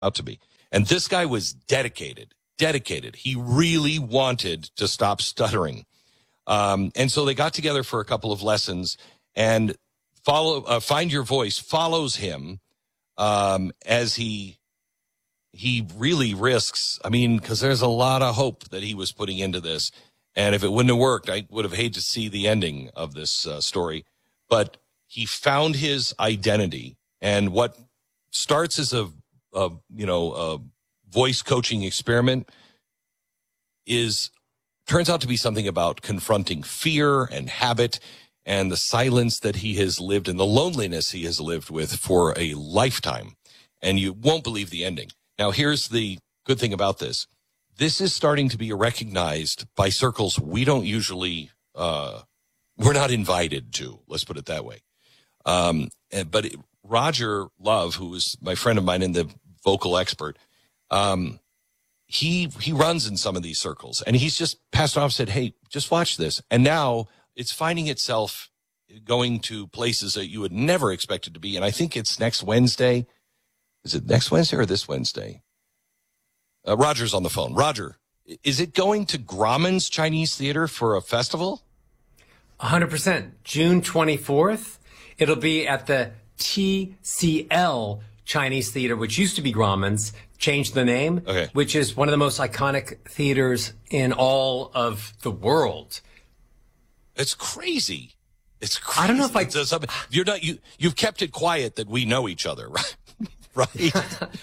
out to be. And this guy was dedicated. He really wanted to stop stuttering. And so they got together for a couple of lessons, and Find Your Voice follows him as he really risks, because there's a lot of hope that he was putting into this. And if it wouldn't have worked, I would have hated to see the ending of this story. But he found his identity, and what starts as a voice coaching experiment turns out to be something about confronting fear and habit and the silence that he has lived and the loneliness he has lived with for a lifetime. And you won't believe the ending. Now, here's the good thing about this. This is starting to be recognized by circles we don't usually, we're not invited to, let's put it that way. But Roger Love, who is my friend of mine and the vocal expert, he runs in some of these circles, and he's just passed off, said, hey, just watch this. And now it's finding itself going to places that you would never expect it to be. And I think it's next Wednesday. Is it next Wednesday or this Wednesday? Roger's on the phone. Roger, is it going to Grauman's Chinese Theater for a festival? 100%. June 24th. It'll be at the TCL Chinese Theater, which used to be Grauman's, changed the name, which is one of the most iconic theaters in all of the world. It's crazy. It's crazy. I don't know if you've kept it quiet that we know each other, right? Right.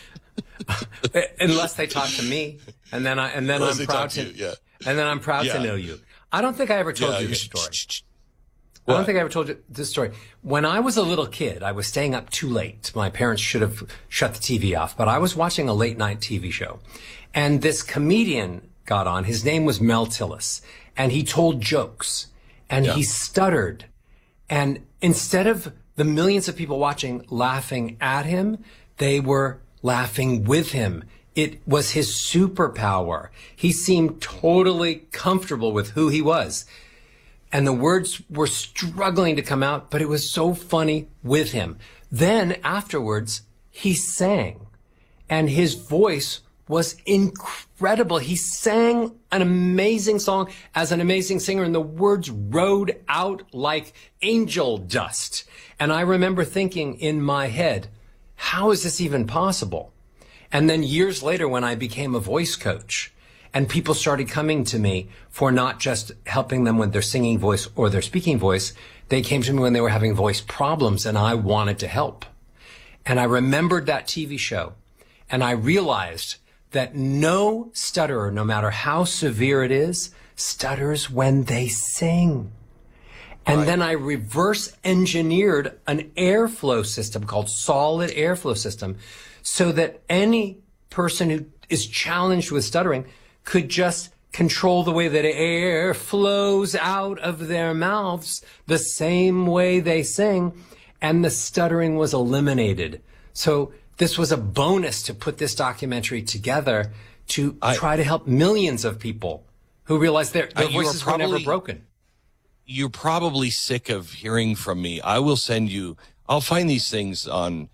Unless they talk to me, and then I'm proud to know you. I don't think I ever told you this story. I don't think I ever told you this story. When I was a little kid, I was staying up too late. My parents should have shut the TV off, but I was watching a late night TV show, and this comedian got on. His name was Mel Tillis, and he told jokes, and he stuttered. And instead of the millions of people watching laughing at him, they were laughing with him. It was his superpower. He seemed totally comfortable with who he was. And the words were struggling to come out, but it was so funny with him. Then afterwards, he sang, and his voice was incredible. He sang an amazing song as an amazing singer, and the words rode out like angel dust. And I remember thinking in my head, how is this even possible? And then years later, when I became a voice coach, and people started coming to me for not just helping them with their singing voice or their speaking voice, they came to me when they were having voice problems, and I wanted to help. And I remembered that TV show, and I realized that no stutterer, no matter how severe it is, stutters when they sing. And then I reverse engineered an airflow system called solid airflow system, so that any person who is challenged with stuttering could just control the way that air flows out of their mouths the same way they sing, and the stuttering was eliminated. So this was a bonus to put this documentary together to try to help millions of people who realize their voices were never broken. You're probably sick of hearing from me. I'll find these things on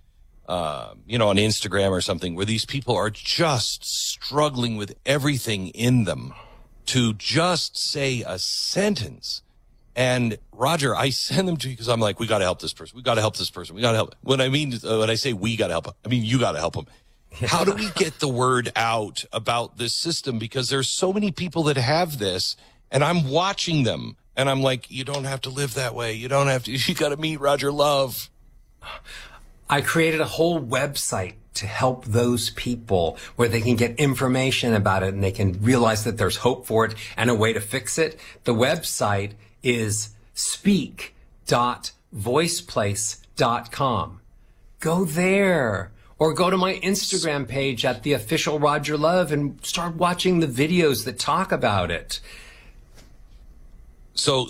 on Instagram or something, where these people are just struggling with everything in them to just say a sentence. And Roger, I send them to you because I'm like, we got to help this person. We got to help this person. We got to help. When I say we got to help, I mean, you got to help them. How do we get the word out about this system? Because there's so many people that have this, and I'm watching them, and I'm like, you don't have to live that way. You don't have to. You got to meet Roger Love. I created a whole website to help those people where they can get information about it, and they can realize that there's hope for it and a way to fix it. The website is speak.voiceplace.com. Go there, or go to my Instagram page at the official Roger Love and start watching the videos that talk about it. So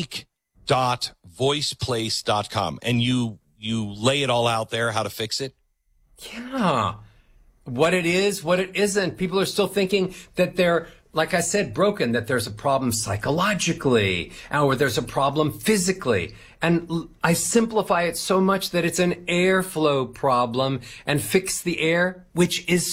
speak.voiceplace.com, and you lay it all out there, how to fix it? Yeah. What it is, what it isn't. People are still thinking that they're like I said, broken, that there's a problem psychologically, or there's a problem physically. And I simplify it so much that it's an airflow problem and fix the air, which is